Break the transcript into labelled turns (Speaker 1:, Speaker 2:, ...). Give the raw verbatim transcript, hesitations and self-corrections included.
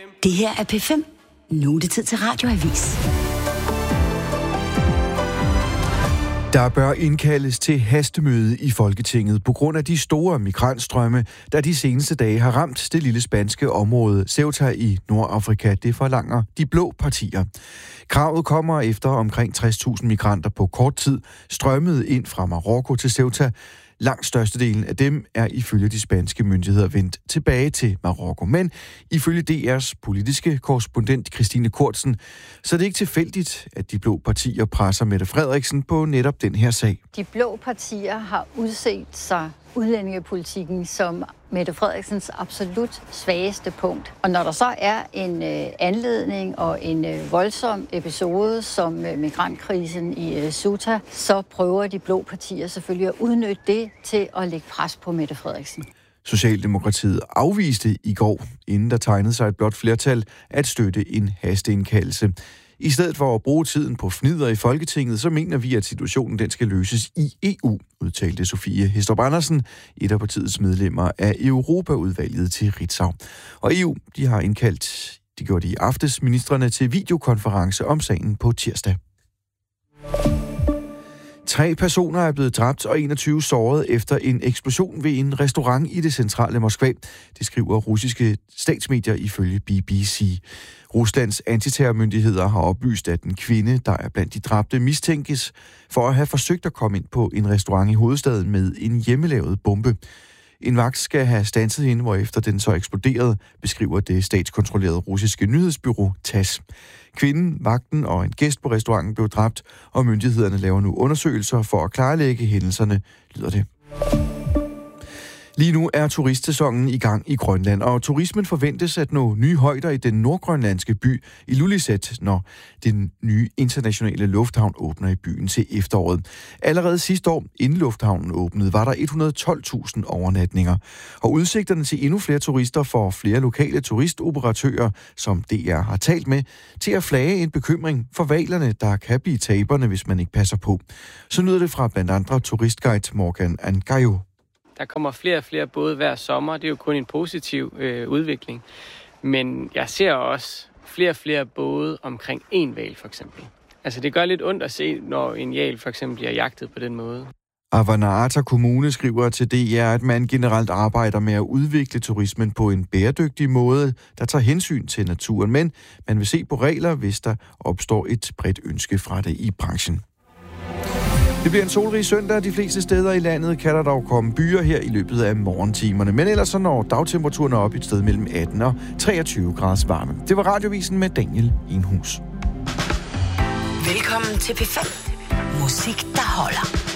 Speaker 1: Det her er P fem. Nu er det tid til Radioavis.
Speaker 2: Der bør indkaldes til hastemøde i Folketinget på grund af de store migrantstrømme, der de seneste dage har ramt det lille spanske område Ceuta i Nordafrika. Det forlanger de blå partier. Kravet kommer efter omkring tres tusind migranter på kort tid strømmede ind fra Marokko til Ceuta. Langt størstedelen af dem er ifølge de spanske myndigheder vendt tilbage til Marokko. Men ifølge D R's politiske korrespondent Christine Kortsen, så er det ikke tilfældigt, at de blå partier presser Mette Frederiksen på netop den her sag.
Speaker 3: De blå partier har udset sig udlændingepolitikken som Mette Frederiksens absolut svageste punkt. Og når der så er en øh, anledning og en øh, voldsom episode som øh, migrantkrisen i øh, Ceuta, så prøver de blå partier selvfølgelig at udnytte det til at lægge pres på Mette Frederiksen.
Speaker 2: Socialdemokratiet afviste i går, inden der tegnede sig et blot flertal, at støtte en hasteindkaldelse. I stedet for at bruge tiden på fnider i Folketinget, så mener vi, at situationen den skal løses i E U, udtalte Sofie Hæstrup Andersen, et af partiets medlemmer af Europaudvalget til Ritzau. Og E U, de har indkaldt, de gjorde det i aftes, ministrene til videokonference om sagen på tirsdag. Tre personer er blevet dræbt og enogtyve såret efter en eksplosion ved en restaurant i det centrale Moskva. Det skriver russiske statsmedier ifølge B B C. Ruslands antiterrormyndigheder har oplyst, at en kvinde, der er blandt de dræbte, mistænkes for at have forsøgt at komme ind på en restaurant i hovedstaden med en hjemmelavet bombe. En vagt skal have standset hende, hvorefter den så eksploderede, beskriver det statskontrollerede russiske nyhedsbureau T A S S. Kvinden, vagten og en gæst på restauranten blev dræbt, og myndighederne laver nu undersøgelser for at klarlægge hændelserne, lyder det. Lige nu er turistsæsonen i gang i Grønland, og turismen forventes at nå nye højder i den nordgrønlandske by Ilulissat, når den nye internationale lufthavn åbner i byen til efteråret. Allerede sidste år, inden lufthavnen åbnede, var der et hundrede og tolv tusind overnatninger. Og udsigterne til endnu flere turister får flere lokale turistoperatører, som D R har talt med, til at flage en bekymring for hvalerne, der kan blive taberne, hvis man ikke passer på. Så lyder det fra blandt andre turistguide Morgan Angayo.
Speaker 4: Der kommer flere og flere både hver sommer. Det er jo kun en positiv øh, udvikling. Men jeg ser også flere og flere både omkring en hval for eksempel. Altså det gør lidt ondt at se, når en hval for eksempel bliver jagtet på den måde.
Speaker 2: Avannaata Kommune skriver til D R, at man generelt arbejder med at udvikle turismen på en bæredygtig måde, der tager hensyn til naturen. Men man vil se på regler, hvis der opstår et bredt ønske fra det i branchen. Det bliver en solrig søndag. De fleste steder i landet kan der dog komme byer her i løbet af morgentimerne. Men ellers så når dagtemperaturen op et sted mellem atten og treogtyve graders varme. Det var Radiovisen med Daniel Enhus.
Speaker 1: Velkommen til P fem. Musik, der holder.